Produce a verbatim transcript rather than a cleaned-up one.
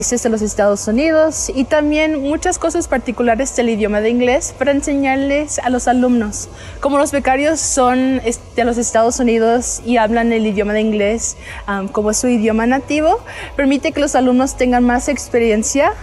de los Estados Unidos y también muchas cosas particulares del idioma de inglés para enseñarles a los alumnos. Como los becarios son de los Estados Unidos y hablan el idioma de inglés um, como su idioma nativo, permite que los alumnos tengan más experiencia